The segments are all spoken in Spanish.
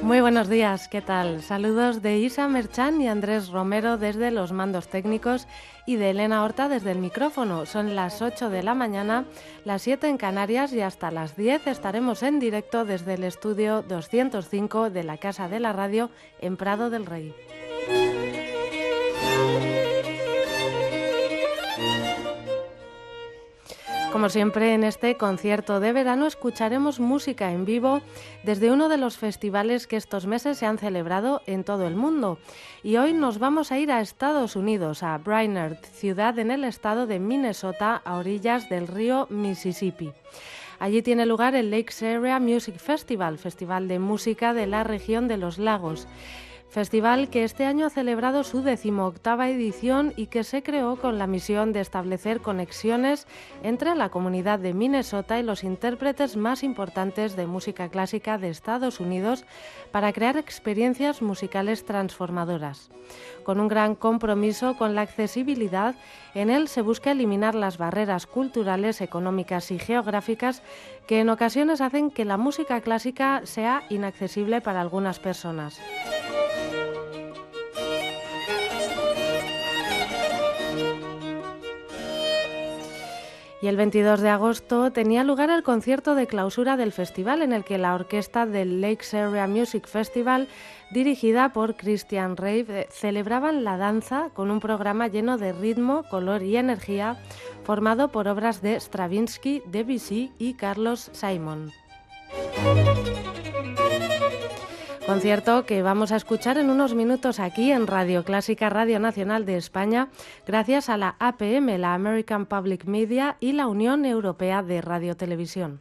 Muy buenos días, ¿qué tal? Saludos de Isa Merchán y Andrés Romero desde los mandos técnicos y de Elena Horta desde el micrófono. Son las 8 de la mañana, las 7 en Canarias y hasta las 10 estaremos en directo desde el estudio 205 de la Casa de la Radio en Prado del Rey. Como siempre, en este concierto de verano escucharemos música en vivo desde uno de los festivales que estos meses se han celebrado en todo el mundo. Y hoy nos vamos a ir a Estados Unidos, a Brainerd, ciudad en el estado de Minnesota, a orillas del río Mississippi. Allí tiene lugar el Lakes Area Music Festival, festival de música de la región de los lagos. Festival que este año ha celebrado su 18ª edición y que se creó con la misión de establecer conexiones entre la comunidad de Minnesota y los intérpretes más importantes de música clásica de Estados Unidos para crear experiencias musicales transformadoras. Con un gran compromiso con la accesibilidad, en él se busca eliminar las barreras culturales, económicas y geográficas que en ocasiones hacen que la música clásica sea inaccesible para algunas personas. Y el 22 de agosto tenía lugar el concierto de clausura del festival en el que la orquesta del Lakes Area Music Festival, dirigida por Christian Reif, celebraban la danza con un programa lleno de ritmo, color y energía, formado por obras de Stravinsky, Debussy y Carlos Simon. Concierto que vamos a escuchar en unos minutos aquí en Radio Clásica, Radio Nacional de España, gracias a la APM, la American Public Media, y la Unión Europea de Radiotelevisión.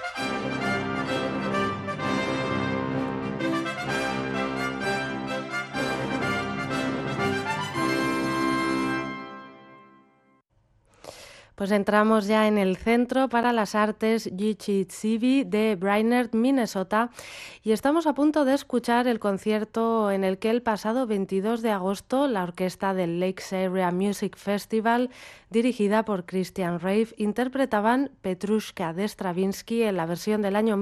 Pues entramos ya en el Centro para las Artes Yichitsivy de Brainerd, Minnesota, y estamos a punto de escuchar el concierto en el que el pasado 22 de agosto la orquesta del Lakes Area Music Festival, dirigida por Christian Reif, interpretaban Petrushka de Stravinsky en la versión del año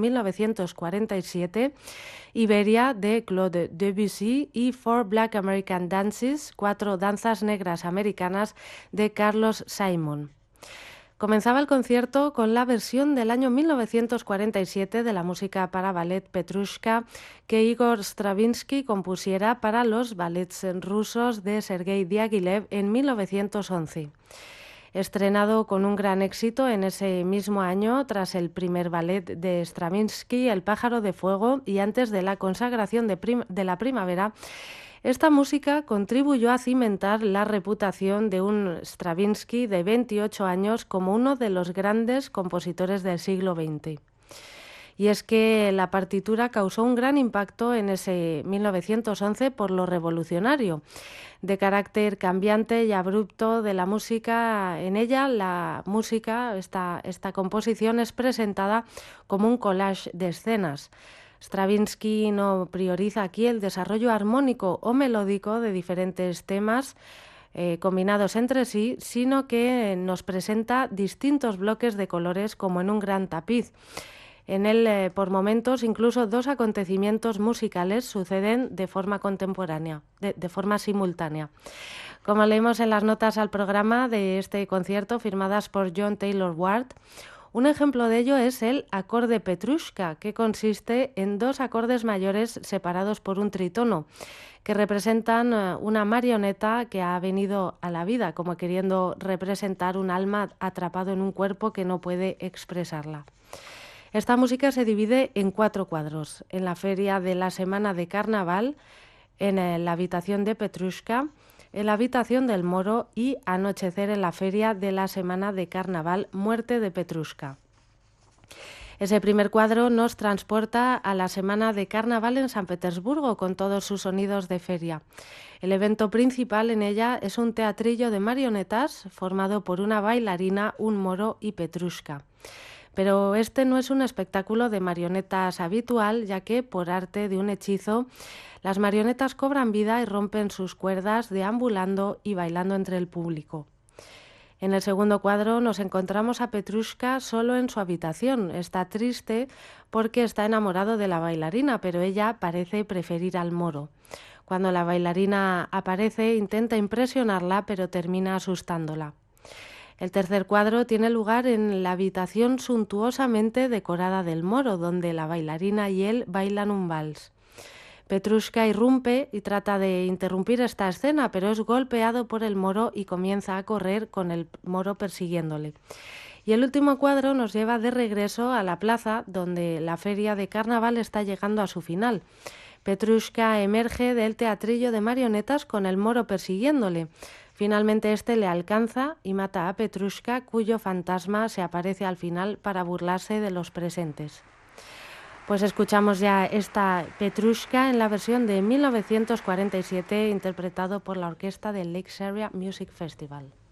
1947, Iberia de Claude Debussy y Four Black American Dances, 4 danzas negras americanas de Carlos Simon. Comenzaba el concierto con la versión del año 1947 de la música para ballet Petrushka que Igor Stravinsky compusiera para los ballets rusos de Sergei Diaghilev en 1911. Estrenado con un gran éxito en ese mismo año tras el primer ballet de Stravinsky, El pájaro de fuego, y antes de la consagración de la primavera, esta música contribuyó a cimentar la reputación de un Stravinsky de 28 años como uno de los grandes compositores del siglo XX. Y es que la partitura causó un gran impacto en ese 1911 por lo revolucionario, de carácter cambiante y abrupto de la música. En ella, la música, esta composición, es presentada como un collage de escenas. Stravinsky no prioriza aquí el desarrollo armónico o melódico de diferentes temas combinados entre sí, sino que nos presenta distintos bloques de colores como en un gran tapiz. En él, por momentos, incluso 2 acontecimientos musicales suceden de forma contemporánea, de forma simultánea. Como leímos en las notas al programa de este concierto, firmadas por John Taylor Ward, un ejemplo de ello es el acorde Petrushka, que consiste en 2 acordes mayores separados por un tritono, que representan una marioneta que ha venido a la vida, como queriendo representar un alma atrapado en un cuerpo que no puede expresarla. Esta música se divide en 4 cuadros: en la feria de la semana de carnaval, en la habitación de Petrushka, en la habitación del moro y anochecer en la feria de la semana de carnaval, muerte de Petrushka. Ese primer cuadro nos transporta a la semana de carnaval en San Petersburgo con todos sus sonidos de feria. El evento principal en ella es un teatrillo de marionetas formado por una bailarina, un moro y Petrushka. Pero este no es un espectáculo de marionetas habitual, ya que, por arte de un hechizo, las marionetas cobran vida y rompen sus cuerdas deambulando y bailando entre el público. En el segundo cuadro nos encontramos a Petrushka solo en su habitación. Está triste porque está enamorado de la bailarina, pero ella parece preferir al moro. Cuando la bailarina aparece, intenta impresionarla, pero termina asustándola. El tercer cuadro tiene lugar en la habitación suntuosamente decorada del moro, donde la bailarina y él bailan un vals. Petrushka irrumpe y trata de interrumpir esta escena, pero es golpeado por el moro y comienza a correr con el moro persiguiéndole. Y el último cuadro nos lleva de regreso a la plaza, donde la feria de carnaval está llegando a su final. Petrushka emerge del teatrillo de marionetas con el moro persiguiéndole. Finalmente este le alcanza y mata a Petrushka, cuyo fantasma se aparece al final para burlarse de los presentes. Pues escuchamos ya esta Petrushka en la versión de 1947, interpretado por la orquesta del Lake Area Music Festival.